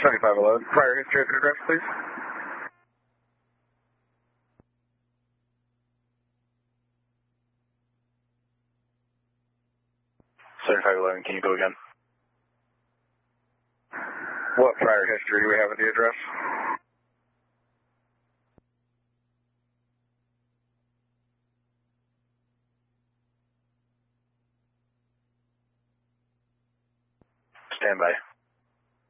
7511. Prior history of an address, please. Can you go again? What prior history do we have at the address? Stand by.